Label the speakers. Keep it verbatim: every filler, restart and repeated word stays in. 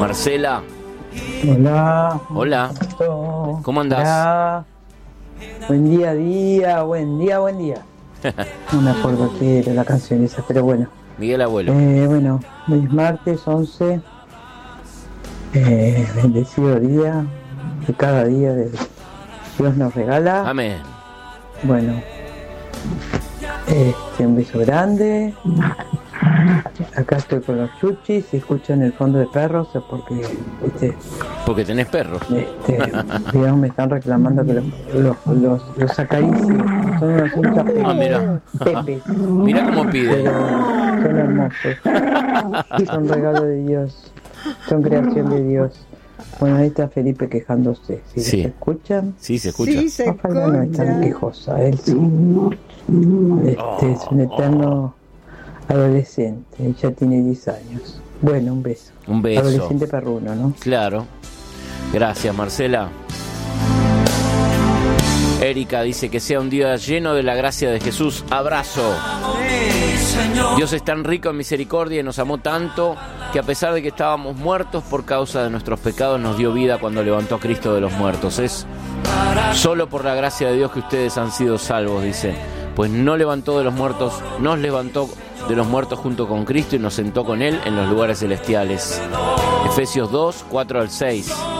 Speaker 1: Marcela.
Speaker 2: Hola.
Speaker 1: Hola. ¿Cómo andás?
Speaker 2: Hola. Buen día, día, buen día, buen día. No me acuerdo qué era la canción esa, pero bueno.
Speaker 1: Miguel Abuelo.
Speaker 2: Eh, bueno, hoy es martes once. Eh, bendecido día, que cada día de Dios nos regala.
Speaker 1: Amén.
Speaker 2: Bueno, este, un beso grande. Acá estoy con los chuchis, si escuchan el fondo de perros es porque este,
Speaker 1: Porque tenés perros.
Speaker 2: este, digamos, me están reclamando que los, los, los, los acaricie. Son unos hinchas pe-
Speaker 1: Ah, mira.
Speaker 2: pepes.
Speaker 1: Mira cómo pide.
Speaker 2: Pero son hermosos. Son regalo de Dios. Son creación de Dios. Bueno, ahí está Felipe quejándose. Si
Speaker 1: Sí.
Speaker 2: se escuchan.
Speaker 1: Sí, se escucha.
Speaker 3: Sí, se
Speaker 2: Ojalá no es tan
Speaker 3: escucha.
Speaker 2: quejosa. Él sí. Este es un eterno adolescente. Ya tiene diez años. Bueno, un beso.
Speaker 1: Un beso.
Speaker 2: Adolescente perruno, ¿no?
Speaker 1: Claro. Gracias, Marcela. Erika dice que sea un día lleno de la gracia de Jesús. Abrazo. Dios es tan rico en misericordia y nos amó tanto que a pesar de que estábamos muertos por causa de nuestros pecados, nos dio vida cuando levantó a Cristo de los muertos. Es solo por la gracia de Dios que ustedes han sido salvos, dice. Pues no levantó de los muertos, nos levantó de los muertos junto con Cristo y nos sentó con Él en los lugares celestiales. Efesios dos, cuatro al seis.